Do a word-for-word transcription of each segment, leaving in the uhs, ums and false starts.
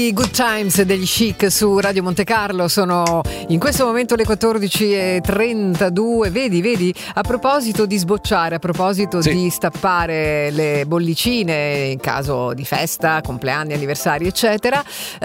I Good Times degli Chic su Radio Monte Carlo. Sono in questo momento le quattordici e trentadue. Vedi, vedi, a proposito di sbocciare, a proposito sì. di stappare le bollicine in caso di festa, compleanni, anniversari, eccetera,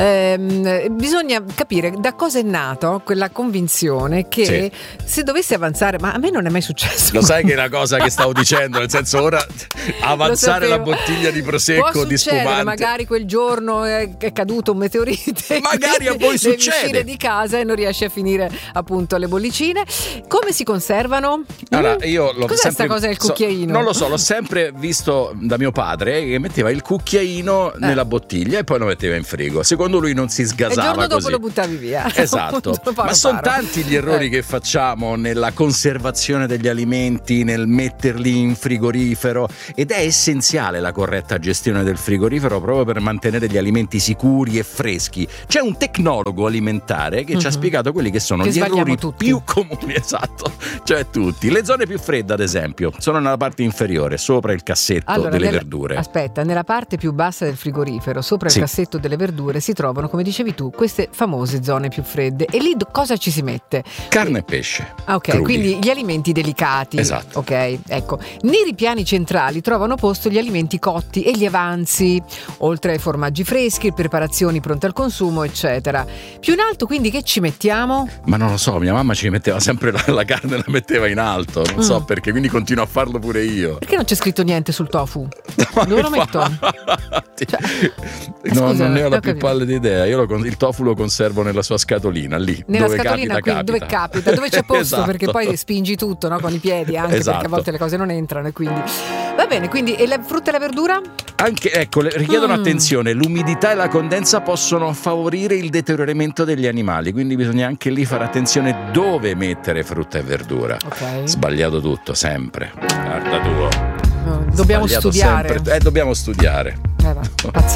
ehm, bisogna capire da cosa è nato quella convinzione che sì. se dovesse avanzare, ma a me non è mai successo. Lo sai che è una cosa che stavo dicendo, nel senso, ora avanzare la bottiglia di prosecco, può di spumante, magari quel giorno è, è caduto un meteorite, magari a voi succede, devi uscire di casa e non riesci a finire appunto le bollicine. Come si conservano? Allora, io l'ho Cos'è sempre, sta cosa del cucchiaino? So, non lo so, l'ho sempre visto da mio padre che metteva il cucchiaino eh. nella bottiglia e poi lo metteva in frigo. Secondo lui non si sgasava così. E il giorno dopo così. Lo buttavi via. Esatto. Ma sono tanti gli errori eh. che facciamo nella conservazione degli alimenti, nel metterli in frigorifero, ed è essenziale la corretta gestione del frigorifero proprio per mantenere gli alimenti sicuri e freschi. C'è un tecnologo alimentare che mm-hmm. ci ha spiegato quelli che sono che gli errori tutti. più comuni, esatto, cioè tutti. Le zone più fredde, ad esempio, sono nella parte inferiore, sopra il cassetto allora, delle nella, verdure. Aspetta, nella parte più bassa del frigorifero, sopra sì. il cassetto delle verdure, si trovano, come dicevi tu, queste famose zone più fredde. E lì cosa ci si mette? Carne e pesce. Ah, ok, crudi. Quindi gli alimenti delicati. Esatto. Ok, ecco. Nei ripiani centrali trovano posto gli alimenti cotti e gli avanzi, oltre ai formaggi freschi, preparazioni pronte al consumo, eccetera. Più in alto, quindi, che ci mettiamo? Ma non lo so, mia mamma ci metteva sempre la, la carne, la metteva in alto, non mm. so perché, quindi continuo a farlo pure io. Perché non c'è scritto niente sul tofu? Dove lo metto? Cioè, no, Scusa, non ne ho la più capito. pallida idea. Io lo, il tofu lo conservo nella sua scatolina, lì nella dove scatolina, capita, quindi, capita. dove capita, dove c'è posto, esatto. perché poi spingi tutto, no? Con i piedi anche, esatto. perché a volte le cose non entrano, e quindi va bene. Quindi e la frutta e la verdura? Anche, ecco, richiedono mm. attenzione. L'umidità e la condensa possono favorire il deterioramento degli animali, quindi bisogna anche lì fare attenzione dove mettere frutta e verdura. Okay. Sbagliato tutto, sempre. Guarda tu. Dobbiamo Sbagliato studiare. Sempre. Eh, dobbiamo studiare. Eh, va.